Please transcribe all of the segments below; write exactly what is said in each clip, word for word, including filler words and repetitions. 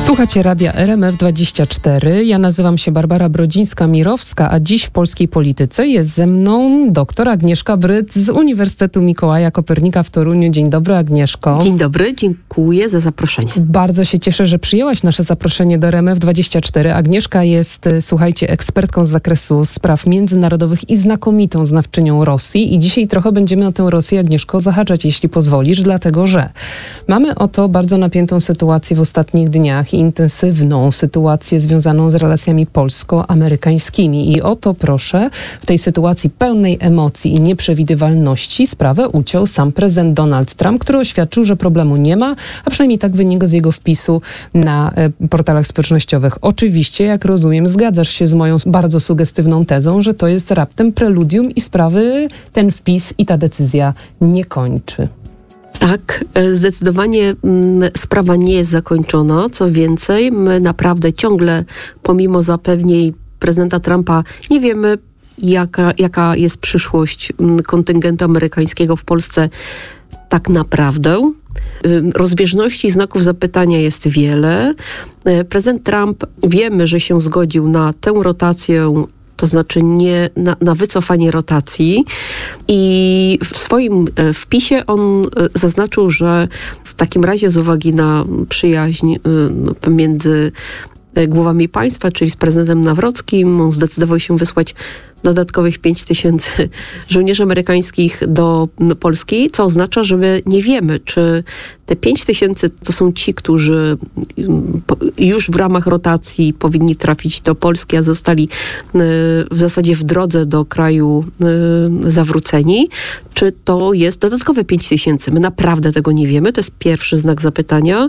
Słuchacie Radia R M F dwadzieścia cztery. Ja nazywam się Barbara Brodzińska-Mirowska, a dziś w polskiej polityce jest ze mną doktor Agnieszka Bryc z Uniwersytetu Mikołaja Kopernika w Toruniu. Dzień dobry, Agnieszko. Dzień dobry, dziękuję za zaproszenie. Bardzo się cieszę, że przyjęłaś nasze zaproszenie do R M F dwadzieścia cztery. Agnieszka jest, słuchajcie, ekspertką z zakresu spraw międzynarodowych i znakomitą znawczynią Rosji. I dzisiaj trochę będziemy o tę Rosję, Agnieszko, zahaczać, jeśli pozwolisz, dlatego że mamy oto bardzo napiętą sytuację w ostatnich dniach i intensywną sytuację związaną z relacjami polsko-amerykańskimi. I oto, proszę, w tej sytuacji pełnej emocji i nieprzewidywalności sprawę uciął sam prezydent Donald Trump, który oświadczył, że problemu nie ma, a przynajmniej tak wynika z jego wpisu na e, portalach społecznościowych. Oczywiście, jak rozumiem, zgadzasz się z moją bardzo sugestywną tezą, że to jest raptem preludium i sprawy ten wpis i ta decyzja nie kończy. Tak, zdecydowanie sprawa nie jest zakończona. Co więcej, my naprawdę ciągle, pomimo zapewnień prezydenta Trumpa, nie wiemy, jaka, jaka jest przyszłość kontyngentu amerykańskiego w Polsce tak naprawdę. Rozbieżności znaków zapytania jest wiele. Prezydent Trump, wiemy, że się zgodził na tę rotację, to znaczy nie na, na wycofanie rotacji, i w swoim wpisie on zaznaczył, że w takim razie z uwagi na przyjaźń między głowami państwa, czyli z prezydentem Nawrockim, on zdecydował się wysłać dodatkowych pięć tysięcy żołnierzy amerykańskich do Polski, co oznacza, że my nie wiemy, czy te pięć tysięcy to są ci, którzy już w ramach rotacji powinni trafić do Polski, a zostali w zasadzie w drodze do kraju zawróceni, czy to jest dodatkowe pięć tysięcy. My naprawdę tego nie wiemy. To jest pierwszy znak zapytania.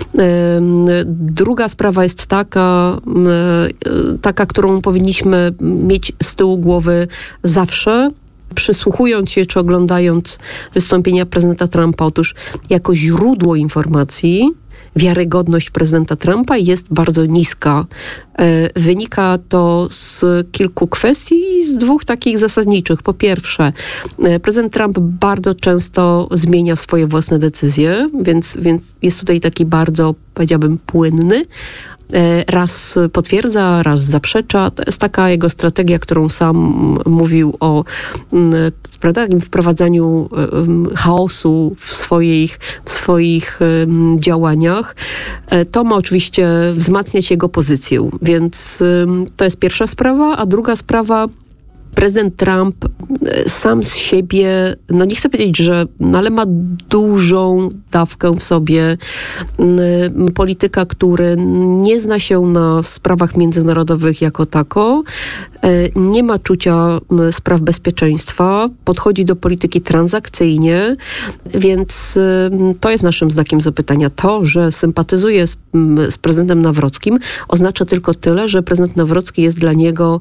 Druga sprawa jest taka, taka, którą powinniśmy mieć z tyłu głowy zawsze, przysłuchując się czy oglądając wystąpienia prezydenta Trumpa. Otóż jako źródło informacji wiarygodność prezydenta Trumpa jest bardzo niska. Wynika to z kilku kwestii i z dwóch takich zasadniczych. Po pierwsze, prezydent Trump bardzo często zmienia swoje własne decyzje, więc, więc jest tutaj taki bardzo, powiedziałabym, płynny. Raz potwierdza, raz zaprzecza. To jest taka jego strategia, którą sam mówił o prawda, takim wprowadzaniu chaosu w swoich, w swoich działaniach. To ma oczywiście wzmacniać jego pozycję, więc to jest pierwsza sprawa, a druga sprawa, prezydent Trump sam z siebie, no nie chcę powiedzieć, że, no ale ma dużą dawkę w sobie polityka, który nie zna się na sprawach międzynarodowych jako tako, nie ma czucia spraw bezpieczeństwa, podchodzi do polityki transakcyjnie, więc to jest naszym znakiem zapytania. To, że sympatyzuje z, z prezydentem Nawrockim, oznacza tylko tyle, że prezydent Nawrocki jest dla niego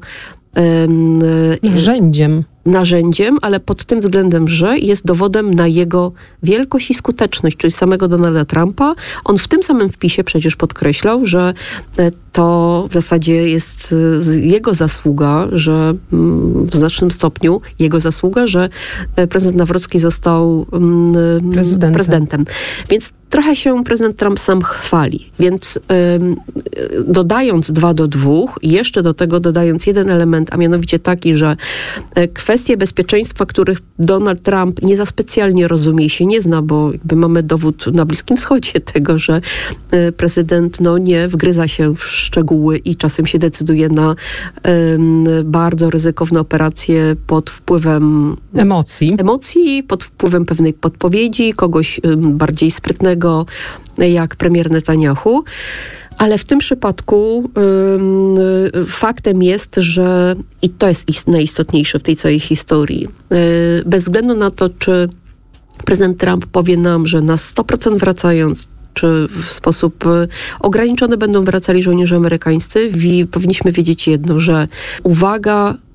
narzędziem. narzędziem, ale pod tym względem, że jest dowodem na jego wielkość i skuteczność, czyli samego Donalda Trumpa. On w tym samym wpisie przecież podkreślał, że to w zasadzie jest jego zasługa, że w znacznym stopniu jego zasługa, że prezydent Nawrocki został prezydentem. prezydentem. Więc trochę się prezydent Trump sam chwali. Więc ym, dodając dwa do dwóch i jeszcze do tego dodając jeden element, a mianowicie taki, że kwestie bezpieczeństwa, których Donald Trump nie za specjalnie rozumie i się nie zna, bo jakby mamy dowód na Bliskim Wschodzie tego, że prezydent no, nie wgryza się w szczegóły i czasem się decyduje na ym, bardzo ryzykowne operacje pod wpływem emocji, emocji pod wpływem pewnej podpowiedzi, kogoś ym, bardziej sprytnego jak premier Netanyahu. Ale w tym przypadku y, faktem jest, że i to jest ist- najistotniejsze w tej całej historii. Y, bez względu na to, czy prezydent Trump powie nam, że na sto procent wracając, czy w sposób y, ograniczony będą wracali żołnierze amerykańscy, wi- powinniśmy wiedzieć jedno, że uwaga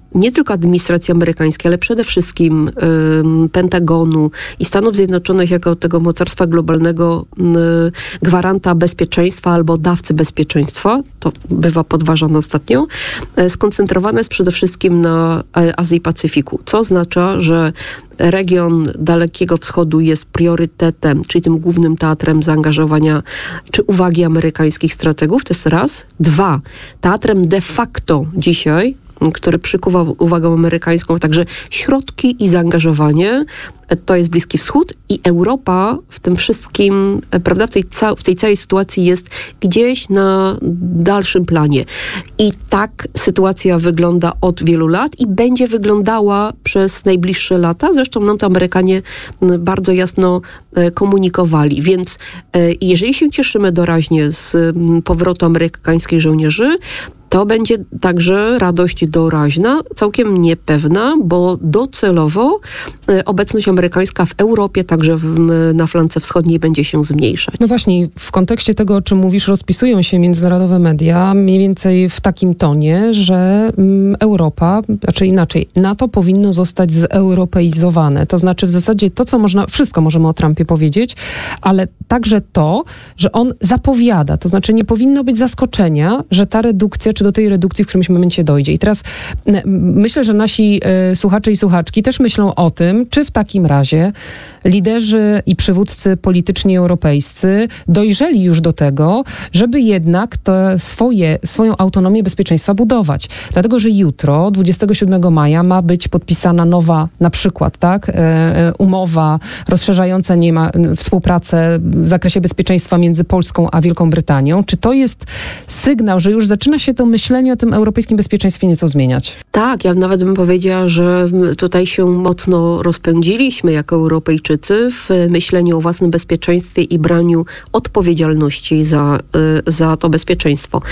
nie tylko administracji amerykańskiej, ale przede wszystkim y, Pentagonu i Stanów Zjednoczonych jako tego mocarstwa globalnego y, gwaranta bezpieczeństwa albo dawcy bezpieczeństwa, to bywa podważane ostatnio, y, skoncentrowane jest przede wszystkim na y, Azji i Pacyfiku, co oznacza, że region Dalekiego Wschodu jest priorytetem, czyli tym głównym teatrem zaangażowania czy uwagi amerykańskich strategów, to jest raz. Dwa, teatrem de facto dzisiaj, który przykuwa uwagę amerykańską, także środki i zaangażowanie, to jest Bliski Wschód i Europa w tym wszystkim, prawda, w tej, ca- w tej całej sytuacji jest gdzieś na dalszym planie. I tak sytuacja wygląda od wielu lat i będzie wyglądała przez najbliższe lata. Zresztą nam to Amerykanie bardzo jasno komunikowali. Więc jeżeli się cieszymy doraźnie z powrotu amerykańskich żołnierzy, to będzie także radość doraźna, całkiem niepewna, bo docelowo obecność amerykańska w Europie, także w, na flance wschodniej będzie się zmniejszać. No właśnie, w kontekście tego, o czym mówisz, rozpisują się międzynarodowe media mniej więcej w takim tonie, że mm, Europa, znaczy inaczej, NATO powinno zostać zeuropeizowane. To znaczy w zasadzie to, co można, wszystko możemy o Trumpie powiedzieć, ale także to, że on zapowiada, to znaczy nie powinno być zaskoczenia, że ta redukcja, czy do tej redukcji w którymś momencie dojdzie. I teraz myślę, że nasi y, słuchacze i słuchaczki też myślą o tym, czy w takim razie liderzy i przywódcy polityczni europejscy dojrzeli już do tego, żeby jednak te swoje, swoją autonomię bezpieczeństwa budować. Dlatego, że jutro, dwudziestego siódmego maja, ma być podpisana nowa, na przykład, tak, y, umowa rozszerzająca nie ma, współpracę w zakresie bezpieczeństwa między Polską a Wielką Brytanią. Czy to jest sygnał, że już zaczyna się to myślenie o tym europejskim bezpieczeństwie nieco zmieniać? Tak, ja nawet bym powiedziała, że tutaj się mocno rozpędziliśmy jako Europejczycy w myśleniu o własnym bezpieczeństwie i braniu odpowiedzialności za, za to bezpieczeństwo.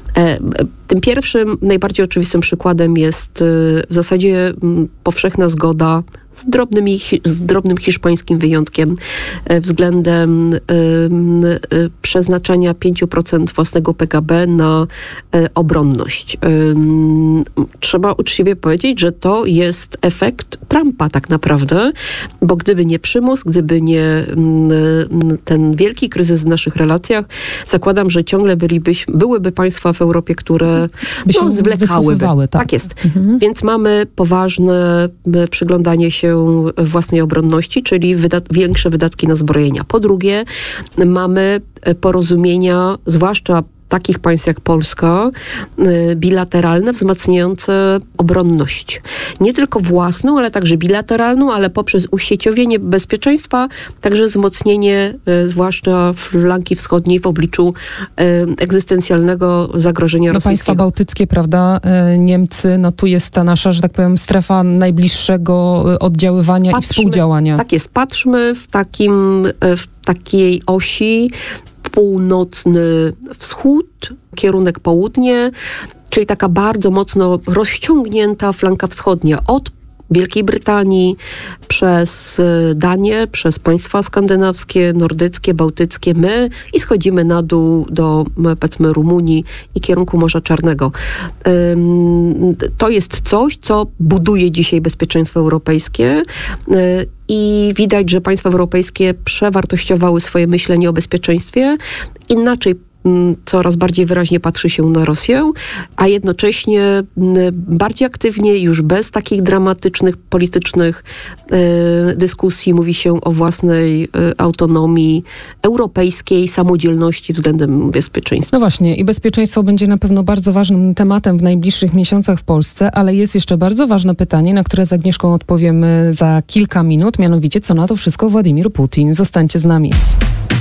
Tym pierwszym, najbardziej oczywistym przykładem jest w zasadzie powszechna zgoda z, drobnymi, z drobnym hiszpańskim wyjątkiem względem y, y, przeznaczenia pięć procent własnego P K B na y, obronność. Y, trzeba uczciwie powiedzieć, że to jest efekt Trumpa tak naprawdę, bo gdyby nie przymus, gdyby nie y, ten wielki kryzys w naszych relacjach, zakładam, że ciągle bylibyśmy, byłyby państwa w Europie, które by się no, zwlekałyby. Tak. tak jest. Mhm. Więc mamy poważne przyglądanie się własnej obronności, czyli wydat- większe wydatki na zbrojenia. Po drugie, mamy porozumienia, zwłaszcza takich państw jak Polska, bilateralne, wzmacniające obronność. Nie tylko własną, ale także bilateralną, ale poprzez usieciowienie bezpieczeństwa, także wzmocnienie zwłaszcza flanki wschodniej w obliczu egzystencjalnego zagrożenia no, rosyjskiego. Państwa bałtyckie, prawda, Niemcy, no tu jest ta nasza, że tak powiem, strefa najbliższego oddziaływania patrzmy, i współdziałania. Tak jest. Patrzmy w takim, w takiej osi północny wschód, kierunek południe, czyli taka bardzo mocno rozciągnięta flanka wschodnia od Wielkiej Brytanii, przez Danię, przez państwa skandynawskie, nordyckie, bałtyckie, my i schodzimy na dół do, powiedzmy, Rumunii i kierunku Morza Czarnego. To jest coś, co buduje dzisiaj bezpieczeństwo europejskie i widać, że państwa europejskie przewartościowały swoje myślenie o bezpieczeństwie. Inaczej coraz bardziej wyraźnie patrzy się na Rosję, a jednocześnie bardziej aktywnie, już bez takich dramatycznych, politycznych y, dyskusji mówi się o własnej y, autonomii europejskiej, samodzielności względem bezpieczeństwa. No właśnie i bezpieczeństwo będzie na pewno bardzo ważnym tematem w najbliższych miesiącach w Polsce, ale jest jeszcze bardzo ważne pytanie, na które z Agnieszką odpowiemy za kilka minut, mianowicie co na to wszystko Władimir Putin. Zostańcie z nami.